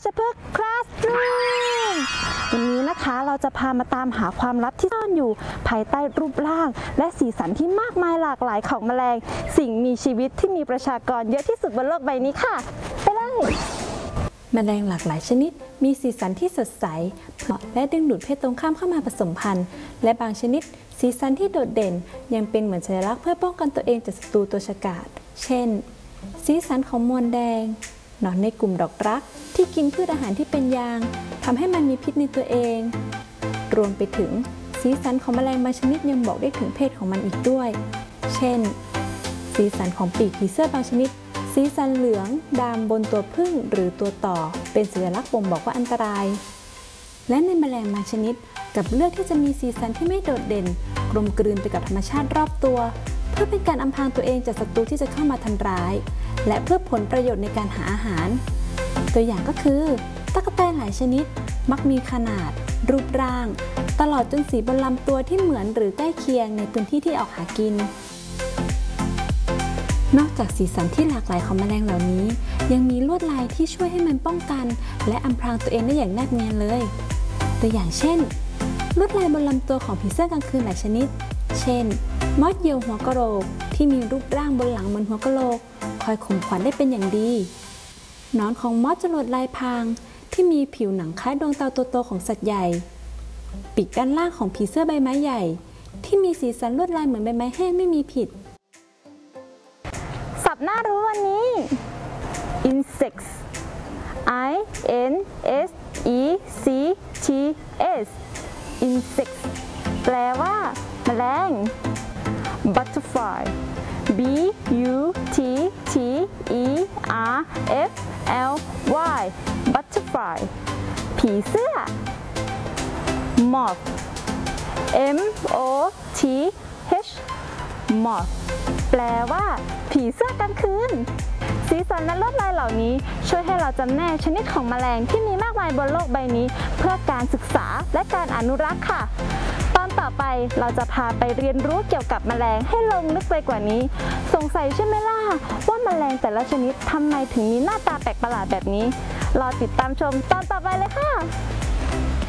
ชพฤกษ์คลาสรูมวันนี้นะคะเราจะพามาตามหาความลับที่ซ่อนอยู่ภายใต้รูปร่างและสีสันที่มากมายหลากหลายของแมลงสิ่งมีชีวิตที่มีประชากรเยอะที่สุดบนโลกใบนี้ค่ะไปเลยแมลงหลากหลายชนิดมีสีสันที่สดใสและดึงดูดเพศตรงข้ามเข้ามาผสมพันธุ์และบางชนิดสีสันที่โดดเด่นยังเป็นเหมือนสัญลักษณ์เพื่อป้องกันตัวเองจากศัตรูตัวฉกาจเช่นสีสันของมวลแดงหนอนในกลุ่มดอกรักที่กินพืชอาหารที่เป็นยางทำให้มันมีพิษในตัวเองรวมไปถึงสีสันของแมลงบางชนิดยังบอกได้ถึงเพศของมันอีกด้วยเช่นสีสันของปีกผีเสื้อบางชนิดสีสันเหลืองดำบนตัวผึ้งหรือตัวต่อเป็นสัญลักษณ์บ่งบอกว่าอันตรายและในแมลงบางชนิดกับเลือกที่จะมีสีสันที่ไม่โดดเด่นกลมกลืนไปกับธรรมชาติรอบตัวเพื่อเป็นการอำพรางตัวเองจากศัตรูที่จะเข้ามาทำร้ายและเพื่อผลประโยชน์ในการหาอาหารตัวอย่างก็คือตั๊กแตนหลายชนิดมักมีขนาดรูปร่างตลอดจนสีบนลำตัวที่เหมือนหรือใกล้เคียงในพื้นที่ที่ออกหากินนอกจากสีสันที่หลากหลายของแมลงเหล่านี้ยังมีลวดลายที่ช่วยให้มันป้องกันและอำพรางตัวเองได้อย่างแนบเนียนเลยตัวอย่างเช่นลวดลายบนลำตัวของผีเสื้อกลางคืนหลายชนิดเช่นมอสเหยี่ยวหัวกะโหลกที่มีรูปร่างบนหลังเหมือนหัวกะโหลกคอยข่มขวัญได้เป็นอย่างดีหนอนของมอสจรวดลายพรางที่มีผิวหนังคล้ายดวงตาโตๆของสัตว์ใหญ่ปีกด้านล่างของผีเสื้อใบไม้ใหญ่ที่มีสีสันลวดลายเหมือนใบไม้แห้งไม่มีผิดศัพท์น่ารู้วันนี้ insects I N S E C T S insects แปลว่าแมลง butterfly B U T T E R F L Y butterfly ผีเสื้อ moth M O T H moth แปลว่าผีเสื้อกลางคืนสีสันและลวดลายเหล่านี้ช่วยให้เราจำแนกชนิดของแมลงที่มีมากมายบนโลกใบนี้เพื่อการศึกษาและการอนุรักษ์ค่ะตอนต่อไปเราจะพาไปเรียนรู้เกี่ยวกับแมลงให้ลงลึกไปกว่านี้สงสัยใช่ไหมล่ะว่าแมลงแต่ละชนิดทำไมถึงมีหน้าตาแปลกประหลาดแบบนี้รอติดตามชมตอนต่อไปเลยค่ะ